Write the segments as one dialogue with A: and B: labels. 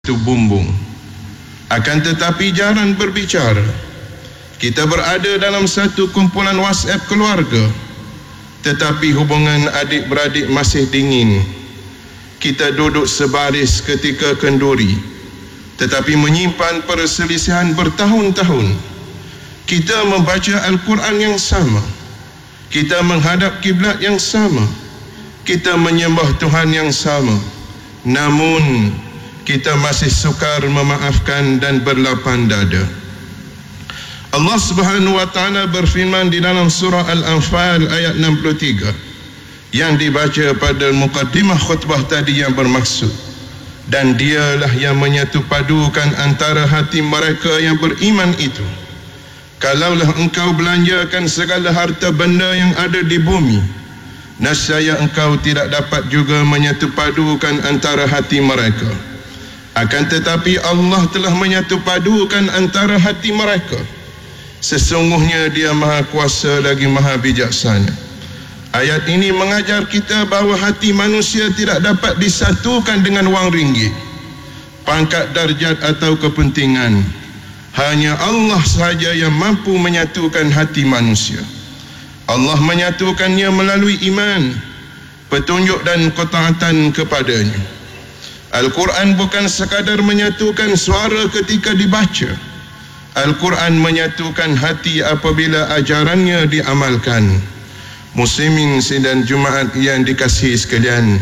A: itu bumbung. Akan tetapi jarang berbicara. Kita berada dalam satu kumpulan WhatsApp keluarga, tetapi hubungan adik-beradik masih dingin. Kita duduk sebaris ketika kenduri, tetapi menyimpan perselisihan bertahun-tahun. Kita membaca Al-Quran yang sama, kita menghadap kiblat yang sama, kita menyembah Tuhan yang sama, namun kita masih sukar memaafkan dan berlapang dada. Allah Subhanahu wa taala berfirman di dalam surah Al-Anfal ayat 63 yang dibaca pada muqaddimah khutbah tadi yang bermaksud, dan dialah yang menyatu padukan antara hati mereka yang beriman itu. Kalaulah engkau belanjakan segala harta benda yang ada di bumi, nescaya engkau tidak dapat juga menyatu padukan antara hati mereka. Akan tetapi Allah telah menyatu padukan antara hati mereka. Sesungguhnya Dia Maha Kuasa lagi Maha Bijaksana. Ayat ini mengajar kita bahawa hati manusia tidak dapat disatukan dengan wang ringgit, pangkat, darjat atau kepentingan. Hanya Allah sahaja yang mampu menyatukan hati manusia. Allah menyatukannya melalui iman, petunjuk dan ketaatan kepadanya. Al-Quran bukan sekadar menyatukan suara ketika dibaca. Al-Quran menyatukan hati apabila ajarannya diamalkan. Muslimin sidang Jumaat yang dikasihi sekalian,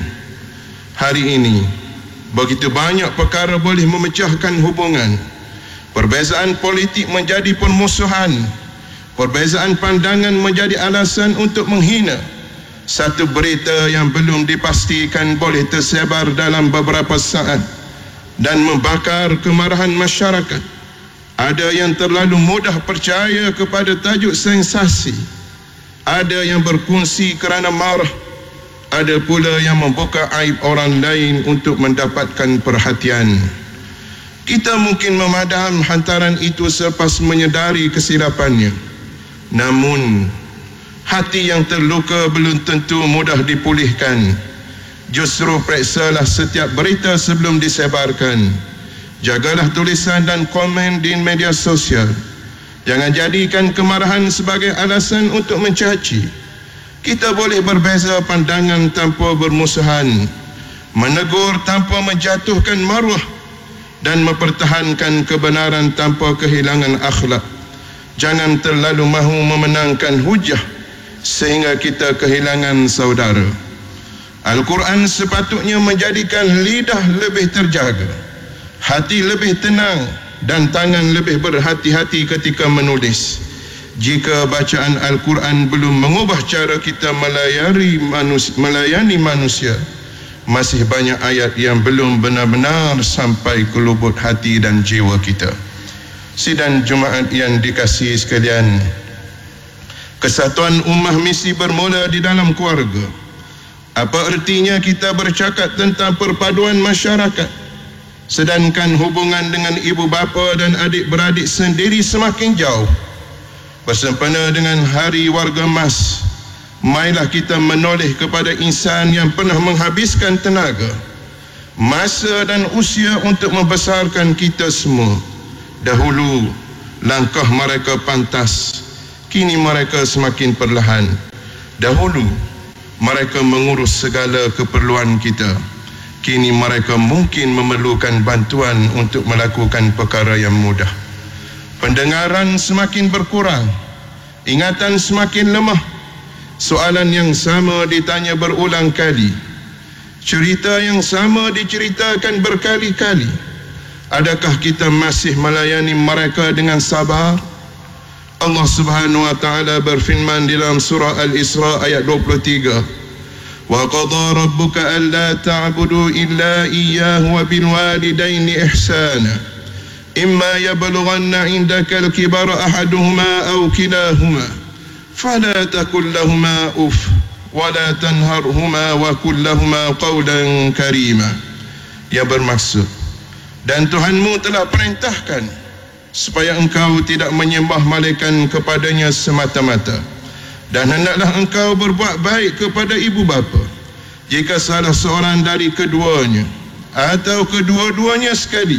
A: hari ini begitu banyak perkara boleh memecahkan hubungan. Perbezaan politik menjadi permusuhan, perbezaan pandangan menjadi alasan untuk menghina. Satu berita yang belum dipastikan boleh tersebar dalam beberapa saat dan membakar kemarahan masyarakat. Ada yang terlalu mudah percaya kepada tajuk sensasi, ada yang berkongsi kerana marah, ada pula yang membuka aib orang lain untuk mendapatkan perhatian. Kita mungkin memadam hantaran itu selepas menyedari kesilapannya, namun hati yang terluka belum tentu mudah dipulihkan. Justru periksalah setiap berita sebelum disebarkan. Jagalah tulisan dan komen di media sosial. Jangan jadikan kemarahan sebagai alasan untuk mencaci. Kita boleh berbeza pandangan tanpa bermusuhan, menegur tanpa menjatuhkan maruah, dan mempertahankan kebenaran tanpa kehilangan akhlak. Jangan terlalu mahu memenangkan hujah sehingga kita kehilangan saudara. Al-Quran sepatutnya menjadikan lidah lebih terjaga, hati lebih tenang, dan tangan lebih berhati-hati ketika menulis. Jika bacaan Al-Quran belum mengubah cara kita melayani manusia, masih banyak ayat yang belum benar-benar sampai ke lubuk hati dan jiwa kita. Sidang Jumaat yang dikasihi sekalian, kesatuan ummah mesti bermula di dalam keluarga. Apa artinya kita bercakap tentang perpaduan masyarakat, sedangkan hubungan dengan ibu bapa dan adik-beradik sendiri semakin jauh? Bersempena dengan Hari Warga Emas, marilah kita menoleh kepada insan yang pernah menghabiskan tenaga, masa dan usia untuk membesarkan kita semua. Dahulu langkah mereka pantas, kini mereka semakin perlahan. Dahulu mereka mengurus segala keperluan kita, kini mereka mungkin memerlukan bantuan untuk melakukan perkara yang mudah. Pendengaran semakin berkurang, ingatan semakin lemah. Soalan yang sama ditanya berulang kali, cerita yang sama diceritakan berkali-kali. Adakah kita masih melayani mereka dengan sabar? Allah Subhanahu wa taala berfirman di dalam surah Al-Isra ayat 23, "Wa qadha rabbuka alla ta'budu illa iyyahu wa bil walidaini ihsana imma yablughanna 'indaka al-kibara ahaduhuma aw kilahuma fala taqul lahumā uff wa la tanharhumā wa qul lahumā qawlan karīmā." Yang bermaksud, dan Tuhanmu telah perintahkan supaya engkau tidak menyembah malaikat kepadanya semata-mata, dan hendaklah engkau berbuat baik kepada ibu bapa jika salah seorang dari keduanya atau kedua-duanya sekali